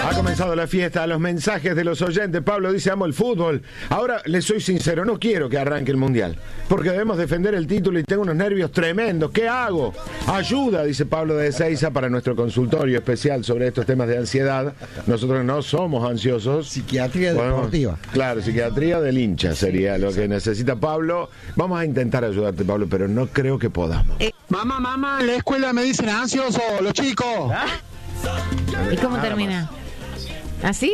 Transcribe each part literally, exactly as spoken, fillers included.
Ha comenzado la fiesta, los mensajes de los oyentes. Pablo dice, amo el fútbol. Ahora, les soy sincero, no quiero que arranque el Mundial, porque debemos defender el título y tengo unos nervios tremendos. ¿Qué hago? Ayuda, dice Pablo de Ezeiza, para nuestro consultorio especial sobre estos temas de ansiedad. Nosotros no somos ansiosos. Psiquiatría Bueno, deportiva. Claro, psiquiatría del hincha sería sí, lo que sí. necesita Pablo. Vamos a intentar ayudarte, Pablo, pero no creo que podamos. Eh, mamá, mamá, en la escuela me dicen ansioso los chicos. ¿Ah? ¿Y cómo Nada termina? Más. ¿Así?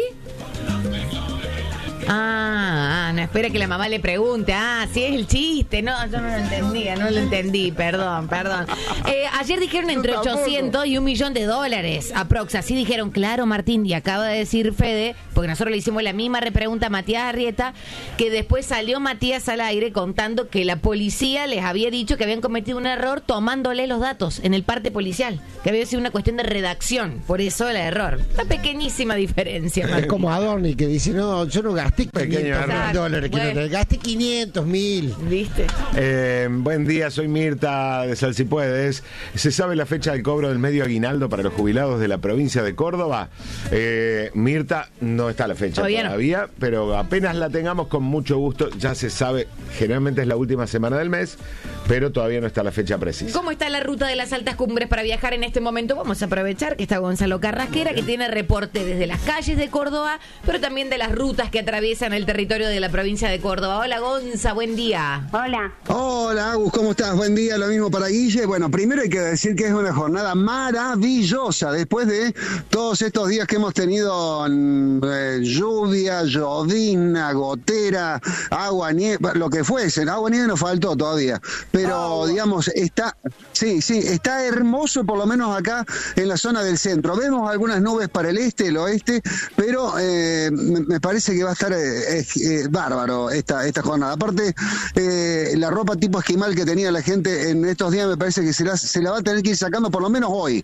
Ah, ah, no espera que la mamá le pregunte. Ah, sí es el chiste. No, yo no lo entendía, no lo entendí. Perdón, perdón. Eh, ayer dijeron entre ochocientos y un millón de dólares. Aprox. Así dijeron, claro, Martín. Y acaba de decir Fede, porque nosotros le hicimos la misma repregunta a Matías Arrieta, que después salió Matías al aire contando que la policía les había dicho que habían cometido un error tomándole los datos en el parte policial. Que había sido una cuestión de redacción. Por eso el error. Una pequeñísima diferencia, Martín. Es como Adorni que dice, no, yo no gasté quinientos mil dólares, bueno. que no, gaste quinientos mil. ¿Viste? Eh, buen día, soy Mirta de Salsipuedes. ¿Se sabe la fecha del cobro del medio aguinaldo para los jubilados de la provincia de Córdoba? Eh, Mirta, no está la fecha todavía, todavía no. Pero apenas la tengamos, con mucho gusto, ya se sabe. Generalmente es la última semana del mes, pero todavía no está la fecha precisa. ¿Cómo está la ruta de las altas cumbres para viajar en este momento? Vamos a aprovechar que está Gonzalo Carrasquera, que tiene reporte desde las calles de Córdoba, pero también de las rutas que atraviesan el territorio de la provincia de Córdoba. Hola, Gonza, buen día. Hola. Hola, Agus, ¿cómo estás? Buen día, lo mismo para Guille. Bueno, primero hay que decir que es una jornada maravillosa, después de todos estos días que hemos tenido eh, lluvia, llovizna, gotera, agua, nieve, lo que fuese. Agua, nieve nos faltó todavía, pero oh. digamos, está, sí, sí, está hermoso, por lo menos acá en la zona del centro. Vemos algunas nubes para el este, el oeste, pero eh, me, me parece que va a estar es eh, bárbaro esta, esta jornada. Aparte, eh, la ropa tipo esquimal que tenía la gente en estos días me parece que se la, se la va a tener que ir sacando por lo menos hoy.